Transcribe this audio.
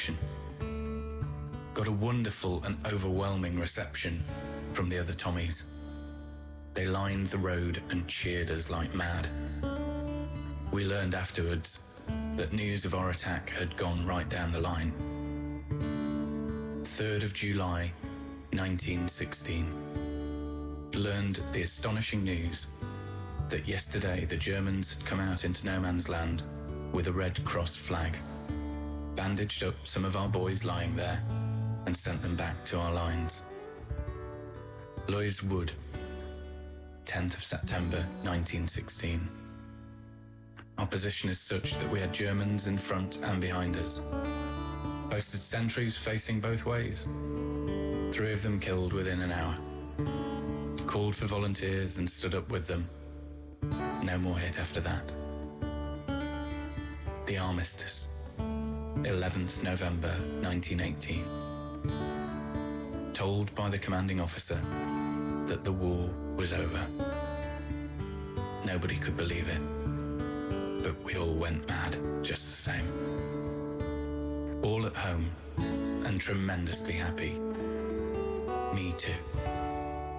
election. Got a wonderful and overwhelming reception from the other Tommies. They lined the road and cheered us like mad. We learned afterwards that news of our attack had gone right down the line. 3rd of July, 1916. Learned the astonishing news that yesterday the Germans had come out into no man's land with a Red Cross flag, bandaged up some of our boys lying there, and sent them back to our lines. Loys Wood, 10th of September 1916. Our position is such that we had Germans in front and behind us. Posted sentries facing both ways. 3 of them killed within an hour. Called for volunteers and stood up with them. No more hit after that. The Armistice, 11th November 1918. Told by the commanding officer that the war was over. Nobody could believe it, but we all went mad just the same. All at home and tremendously happy. Me too.